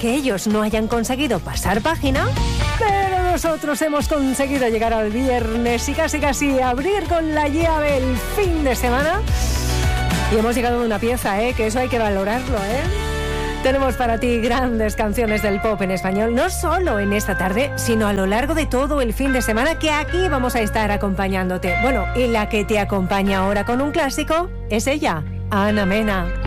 que ellos no hayan conseguido pasar página, pero nosotros hemos conseguido llegar al viernes y casi abrir con la llave el fin de semana. Y hemos llegado a una pieza, que eso hay que valorarlo, Tenemos para ti grandes canciones del pop en español, no solo en esta tarde, sino a lo largo de todo el fin de semana, que aquí vamos a estar acompañándote. Bueno, y la que te acompaña ahora con un clásico es ella, Ana Mena.